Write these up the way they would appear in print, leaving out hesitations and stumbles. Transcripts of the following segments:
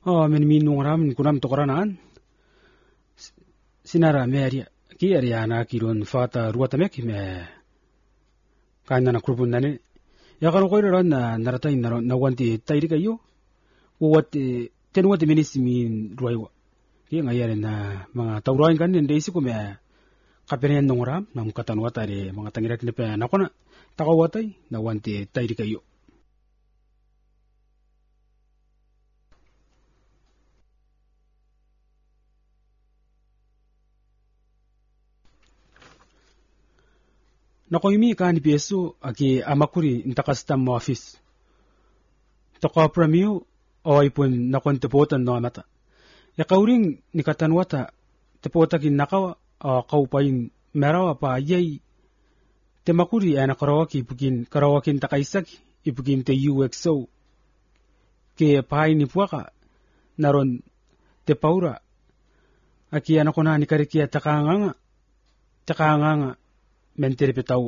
min nungram kunam tokoranan sinara meria ki ariana kiron fata ruatamek me kaina na krupun nane ya kan ko ron na naratai na wanti tairi kayo wat tenwati minisimin ruaiwa ki ngayare na mga tawrain kan ndesi ko me kapenen nungram nam katanwata re mga tangirak ne pe nakona takawatay na wanti tairi kayo nakoimi kani peso aki amakuri intakastam mo office toko premio o ipon nakon tepotan no amata yakauring nikatanwata tepota kin nakawa kaupain merawa pa yai temakuri ana karawakin takaisak ipugin te UXO ke pai ni puaka naron te paura aki ana kona ni karikia takanganga mentere petawa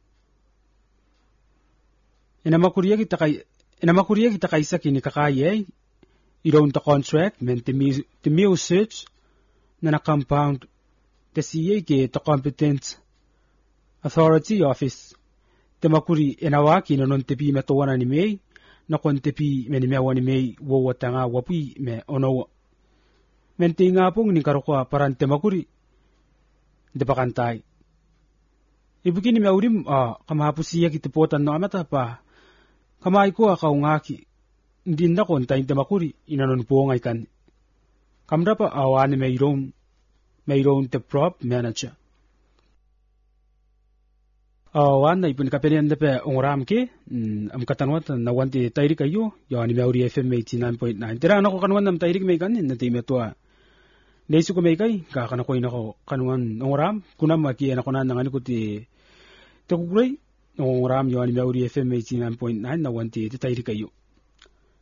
inamakuria kita kaisak ini kakaye iron ta contract men te mi search na compound te siye ke ta competent authority office te makuri enawaki no non te pi metowana ni mei na kon te pi men me wani mei wo watanga wapi me ono men te ngapong ni karokwa paran te makuri de bakantai ibugini me urim kamapusiya ki te potan no amata pa kamai ko akaungaki ndin na kon tain te makuri inanon puongay kan kamra pa awani mayroon te prop manager awan na ipun kapenian de pe ongram ke am katanwat na wanti tairi kayo yani Maori FM 89.9 tira na ko kanwan nam tairi me kan na time to neisu ko me kai ka kana ko inako kanwan ongram kunam maki na konan ngani ko ti te kugrei ongram yani Maori FM 89.9 na wanti tairi kayo